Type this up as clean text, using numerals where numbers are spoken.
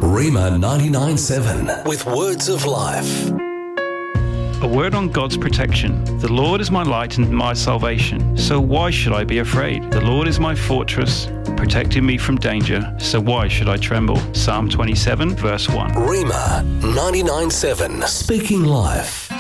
Rhema 99.7 with words of life. A word on God's protection. The Lord is my light and my salvation, so why should I be afraid? The Lord is my fortress, protecting me from danger, so why should I tremble? Psalm 27, verse 1. Rhema 99.7, speaking life.